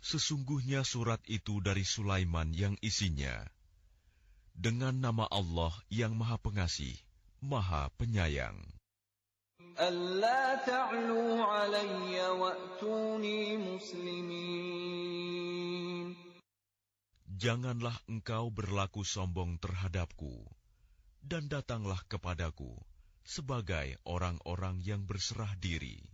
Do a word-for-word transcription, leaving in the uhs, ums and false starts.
Sesungguhnya surat itu dari Sulaiman yang isinya, dengan nama Allah yang Maha Pengasih, Maha Penyayang. Alla ta'lu 'alayya wa'tuni muslimin. Janganlah engkau berlaku sombong terhadapku, dan datanglah kepadaku sebagai orang-orang yang berserah diri.